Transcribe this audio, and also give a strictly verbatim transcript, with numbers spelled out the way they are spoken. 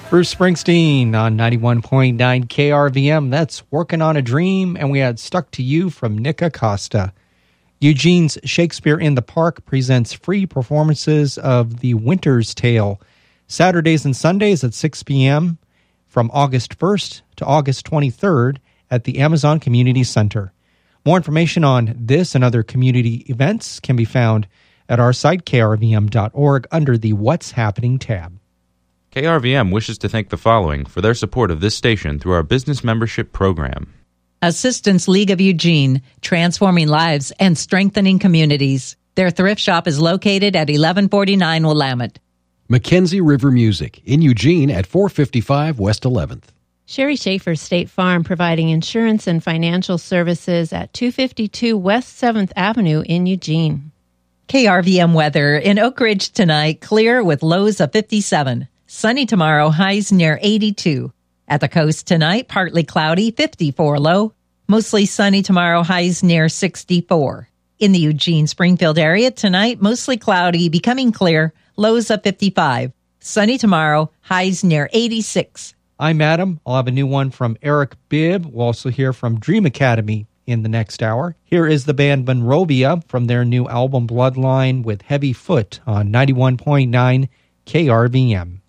Bruce Springsteen on ninety-one point nine K R V M. That's Working on a Dream, and we had Stuck to You from Nick Acosta. Eugene's Shakespeare in the Park presents free performances of The Winter's Tale, Saturdays and Sundays at six p.m. from August first to August twenty-third at the Amazon Community Center. More information on this and other community events can be found at our site, K R V M dot org, under the What's Happening tab. K R V M wishes to thank the following for their support of this station through our business membership program. Assistance League of Eugene, transforming lives and strengthening communities. Their thrift shop is located at eleven forty-nine Willamette. Mackenzie River Music in Eugene at four fifty-five West eleventh. Sherry Schaefer State Farm, providing insurance and financial services at two fifty-two West seventh Avenue in Eugene. K R V M weather in Oak Ridge tonight, clear with lows of fifty-seven. Sunny tomorrow, highs near eighty-two. At the coast tonight, partly cloudy, fifty-four low. Mostly sunny tomorrow, highs near sixty-four. In the Eugene-Springfield area tonight, mostly cloudy, becoming clear, lows of fifty-five. Sunny tomorrow, highs near eighty-six. I'm Adam. I'll have a new one from Eric Bibb. We'll also hear from Dream Academy in the next hour. Here is the band Monrovia from their new album Bloodline with Heavy Foot on ninety-one point nine K R V M.